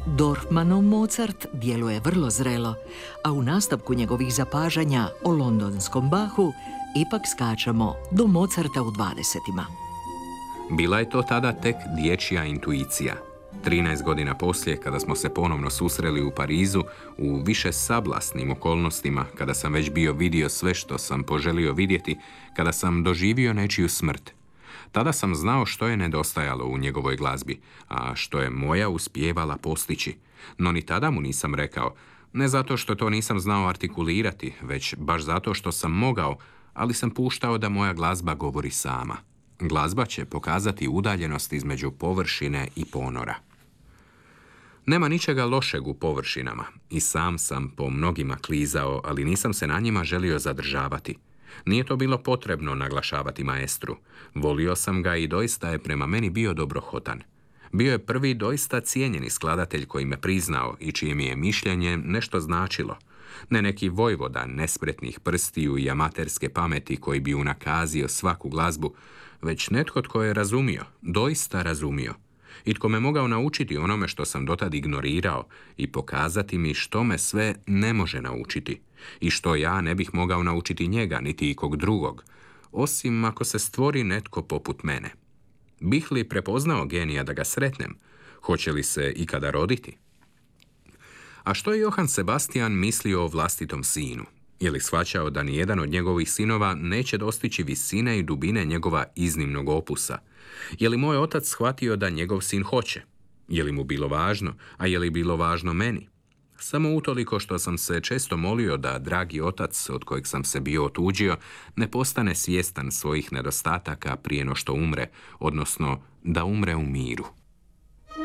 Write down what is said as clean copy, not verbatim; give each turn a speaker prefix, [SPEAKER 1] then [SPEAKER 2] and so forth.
[SPEAKER 1] Dorfmanov Mozart djeluje vrlo zrelo, a u nastavku njegovih zapažanja o londonskom Bachu ipak skačemo do Mozarta u 20-ima.
[SPEAKER 2] Bila je to tada tek dječja intuicija. 13 godina poslije, kada smo se ponovno susreli u Parizu, u više sablasnim okolnostima, kada sam već bio vidio sve što sam poželio vidjeti, kada sam doživio nečiju smrt. Tada sam znao što je nedostajalo u njegovoj glazbi, a što je moja uspijevala postići. No ni tada mu nisam rekao, ne zato što to nisam znao artikulirati, već baš zato što sam mogao, ali sam puštao da moja glazba govori sama. Glazba će pokazati udaljenost između površine i ponora. Nema ničega lošeg u površinama. I sam sam po mnogima klizao, ali nisam se na njima želio zadržavati. Nije to bilo potrebno naglašavati maestru. Volio sam ga i doista je prema meni bio dobrohotan. Bio je prvi doista cijenjeni skladatelj koji me priznao i čije mi je mišljenje nešto značilo. Ne neki vojvoda nespretnih prstiju i amaterske pameti koji bi unakazio svaku glazbu, već netko tko je razumio, doista razumio. I tko me mogao naučiti onome što sam dotad ignorirao i pokazati mi što me sve ne može naučiti i što ja ne bih mogao naučiti njega niti ikog drugog, osim ako se stvori netko poput mene. Bih li prepoznao genija da ga sretnem? Hoće li se ikada roditi? A što je Johann Sebastian mislio o vlastitom sinu? Je li shvaćao da nijedan od njegovih sinova neće dostići visine i dubine njegova iznimnog opusa? Je li moj otac shvatio da njegov sin hoće? Je li mu bilo važno, a je li bilo važno meni? Samo utoliko što sam se često molio da dragi otac, od kojeg sam se bio otuđio, ne postane svjestan svojih nedostataka prije no što umre, odnosno da umre u miru.